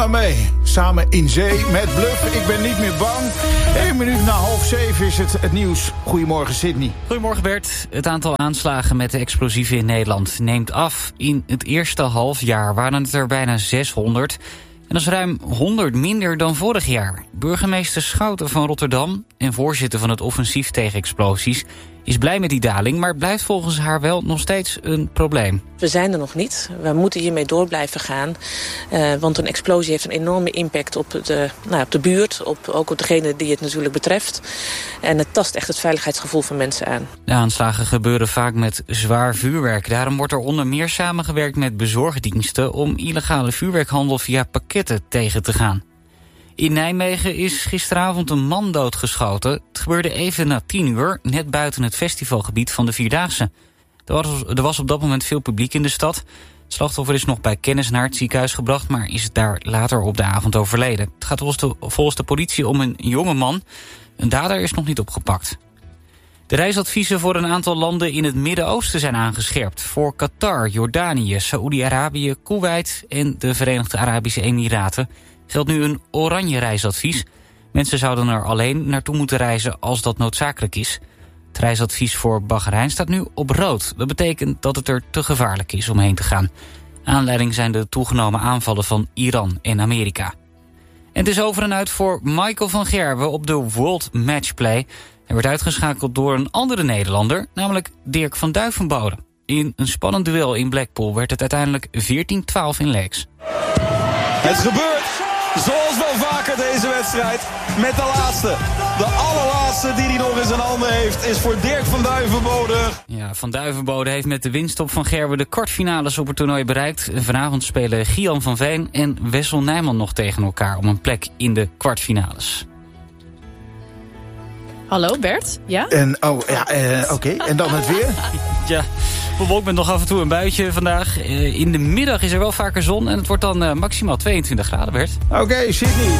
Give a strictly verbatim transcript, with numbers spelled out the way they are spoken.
ermee. Samen in zee met Bluff. Ik ben niet meer bang. Eén minuut na half zeven is het, het nieuws. Goedemorgen, Sydney. Goedemorgen, Bert. Het aantal aanslagen met de explosieven in Nederland neemt af. In het eerste halfjaar waren het er bijna zeshonderd. En dat is ruim honderd minder dan vorig jaar. Burgemeester Schouten van Rotterdam en voorzitter van het offensief tegen explosies is blij met die daling, maar het blijft volgens haar wel nog steeds een probleem. We zijn er nog niet. We moeten hiermee door blijven gaan. Uh, want een explosie heeft een enorme impact op de, nou, op de buurt. Op, ook op degene die het natuurlijk betreft. En het tast echt het veiligheidsgevoel van mensen aan. De aanslagen gebeuren vaak met zwaar vuurwerk. Daarom wordt er onder meer samengewerkt met bezorgdiensten om illegale vuurwerkhandel via pakketten tegen te gaan. In Nijmegen is gisteravond een man doodgeschoten. Het gebeurde even na tien uur, net buiten het festivalgebied van de Vierdaagse. Er was, er was op dat moment veel publiek in de stad. Het slachtoffer is nog bij kennis naar het ziekenhuis gebracht, maar is daar later op de avond overleden. Het gaat volgens de, volgens de politie om een jonge man. Een dader is nog niet opgepakt. De reisadviezen voor een aantal landen in het Midden-Oosten zijn aangescherpt. Voor Qatar, Jordanië, Saoedi-Arabië, Koeweit en de Verenigde Arabische Emiraten geldt nu een oranje reisadvies. Mensen zouden er alleen naartoe moeten reizen als dat noodzakelijk is. Het reisadvies voor Bahrein staat nu op rood. Dat betekent dat het er te gevaarlijk is om heen te gaan. Aanleiding zijn de toegenomen aanvallen van Iran en Amerika. En het is over en uit voor Michael van Gerwen op de World Matchplay. Hij werd uitgeschakeld door een andere Nederlander, namelijk Dirk van Duivenbode. In een spannend duel in Blackpool werd het uiteindelijk veertien twaalf in legs. Het gebeurt! Zoals wel vaker deze wedstrijd. Met de laatste. De allerlaatste die hij nog in zijn handen heeft is voor Dirk van Duivenbode. Ja, Van Duivenbode heeft met de winst op Van Gerwen de kwartfinales op het toernooi bereikt. Vanavond spelen Gian van Veen en Wessel Nijman nog tegen elkaar om een plek in de kwartfinales. Hallo Bert, ja? En, oh, ja, uh, oké. Okay. En dan het weer? Ja, bewolkt met nog af en toe een buitje vandaag. Uh, in de middag is er wel vaker zon en het wordt dan uh, maximaal tweeëntwintig graden, Bert. Oké, okay, Sydney.